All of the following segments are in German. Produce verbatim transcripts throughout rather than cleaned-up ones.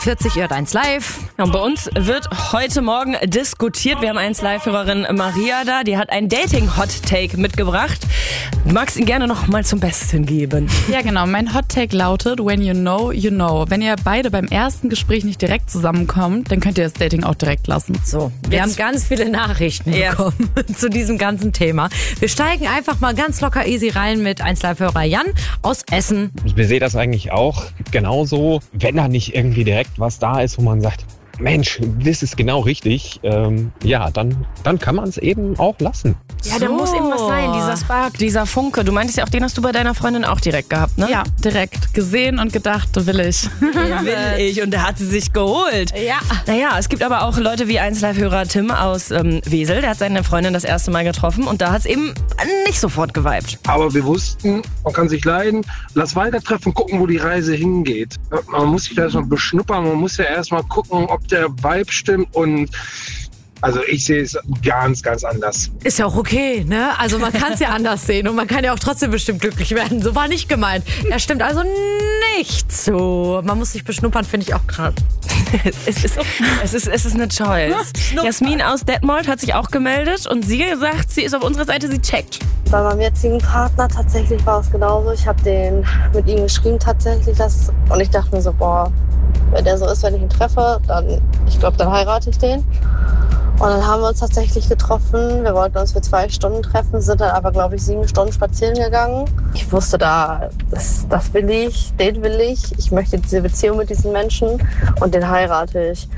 vierzig, ihr hört eins live. Ja, und bei uns wird heute Morgen diskutiert. Wir haben eins Live-Hörerin Maria da, die hat einen Dating-Hot-Take mitgebracht. Du magst ihn gerne noch mal zum Besten geben. Ja, genau. Mein Hot-Take lautet, when you know, you know. Wenn ihr beide beim ersten Gespräch nicht direkt zusammenkommt, dann könnt ihr das Dating auch direkt lassen. So, wir Jetzt. haben ganz viele Nachrichten ja. bekommen zu diesem ganzen Thema. Wir steigen einfach mal ganz locker easy rein mit eins Live-Hörer Jan aus Essen. Ich sehe das eigentlich auch genauso, wenn da nicht irgendwie direkt was da ist, wo man sagt, Mensch, das ist genau richtig, ähm, ja, dann, dann kann man es eben auch lassen. Ja, da so. muss eben was sein, dieser Spark, dieser Funke. Du meintest ja auch, den hast du bei deiner Freundin auch direkt gehabt, ne? Ja, direkt gesehen und gedacht, will ich. Ja, will ich. Und der hat sie sich geholt. Ja. Naja, es gibt aber auch Leute wie eins Live-Hörer Tim aus ähm, Wesel. Der hat seine Freundin das erste Mal getroffen und da hat es eben nicht sofort geweibt. Aber wir wussten, man kann sich leiden, lass weiter treffen, gucken, wo die Reise hingeht. Man muss sich da erstmal beschnuppern, man muss ja erstmal gucken, ob der Vibe stimmt und also ich sehe es ganz, ganz anders. Ist ja auch okay, ne? Also man kann es ja anders sehen und man kann ja auch trotzdem bestimmt glücklich werden. So war nicht gemeint. Er stimmt also nicht so. Man muss sich beschnuppern, finde ich auch krass. es, ist, es, ist, es ist eine Choice. Jasmin aus Detmold hat sich auch gemeldet und sie sagt, sie ist auf unserer Seite, sie checkt. Bei meinem jetzigen Partner tatsächlich war es genauso. Ich habe den mit ihm geschrieben tatsächlich das und ich dachte mir so, boah, wenn der so ist, wenn ich ihn treffe, dann, ich glaube, dann heirate ich den. Und dann haben wir uns tatsächlich getroffen. Wir wollten uns für zwei Stunden treffen, sind dann aber, glaube ich, sieben Stunden spazieren gegangen. Ich wusste da, das, das will ich, den will ich. Ich möchte diese Beziehung mit diesen Menschen und den heirate ich.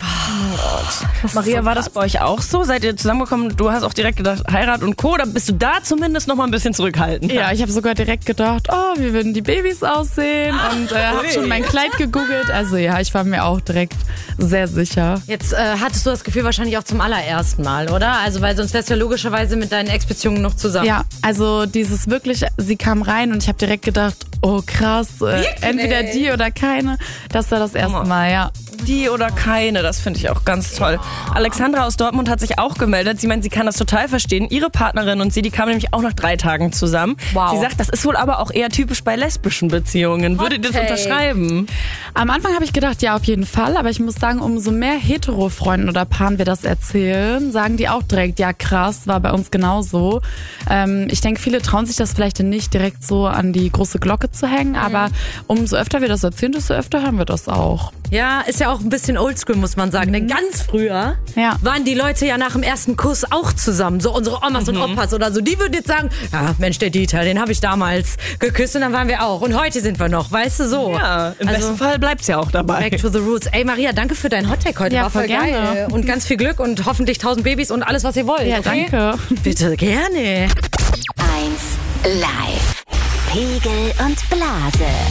Oh, Maria, so war das bei euch auch so? Seid ihr zusammengekommen? Du hast auch direkt gedacht, Heirat und Co. Oder bist du da zumindest noch mal ein bisschen zurückhaltend? Ja, ich habe sogar direkt gedacht, oh, wie würden die Babys aussehen? Und äh, habe schon mein Kleid gegoogelt. Also ja, ich war mir auch direkt sehr sicher. Jetzt äh, hattest du das Gefühl wahrscheinlich auch zum allerersten Mal, oder? Also, weil sonst wärst du ja logischerweise mit deinen Ex-Beziehungen noch zusammen. Ja, also dieses wirklich, sie kam rein und ich habe direkt gedacht, oh krass, äh, entweder die oder keine. Das war das erste Mal, ja. Die oder keine, das finde ich auch ganz toll. Alexandra aus Dortmund hat sich auch gemeldet. Sie meint, sie kann das total verstehen. Ihre Partnerin und sie, die kamen nämlich auch nach drei Tagen zusammen. Wow. Sie sagt, das ist wohl aber auch eher typisch bei lesbischen Beziehungen. Würdet ihr das unterschreiben? Am Anfang habe ich gedacht, ja, auf jeden Fall. Aber ich muss sagen, umso mehr Hetero-Freunden oder Paaren wir das erzählen, sagen die auch direkt, ja krass, war bei uns genauso. Ähm, ich denke, viele trauen sich das vielleicht nicht direkt so an die große Glocke zu hängen. Mhm. Aber umso öfter wir das erzählen, desto öfter hören wir das auch. Ja, ist ja auch ein bisschen oldschool, muss man sagen. Mhm. Denn ganz früher ja. waren die Leute ja nach dem ersten Kuss auch zusammen. So unsere Omas mhm. und Opas oder so. Die würden jetzt sagen, ja, Mensch, der Dieter, den habe ich damals geküsst und dann waren wir auch. Und heute sind wir noch, weißt du, so. Ja, im also, besten Fall bleibt's ja auch dabei. Back to the roots. Ey, Maria, danke für deinen Hottag heute. Ja, war voll gerne. geil. Und ganz viel Glück und hoffentlich tausend Babys und alles, was ihr wollt. Ja, okay? danke. Bitte, gerne. eins Live. Pegel und Blase.